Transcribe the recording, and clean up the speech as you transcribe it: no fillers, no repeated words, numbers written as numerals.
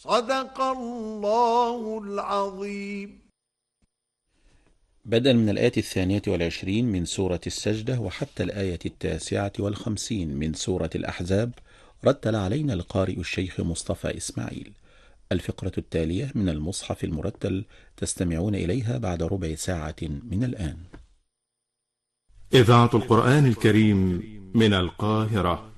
صدق الله العظيم. بدءا من الآية 22 من سورة السجدة وحتى الآية 59 من سورة الأحزاب، رتل علينا القارئ الشيخ مصطفى إسماعيل. الفقرة التالية من المصحف المرتل تستمعون إليها بعد ربع ساعة من الآن. إذاعة القرآن الكريم من القاهرة.